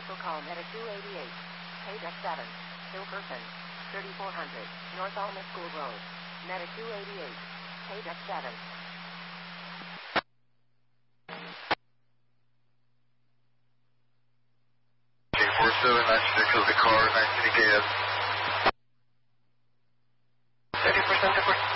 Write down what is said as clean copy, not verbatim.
Cancel call Medic 288. Page F7. Hilkerson. 3400. North Alma School Road. Medic 288. Page F7. K4796 of the car, 19 KS. 30%